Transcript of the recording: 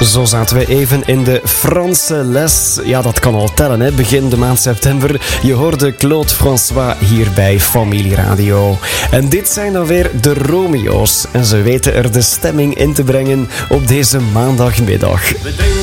Zo zaten we even in de Franse les. Ja, dat kan al tellen, hè. Begin de maand september. Je hoorde Claude François hier bij Familie Radio. En dit zijn dan weer de Romeo's. En ze weten er de stemming in te brengen op deze maandagmiddag. We drinken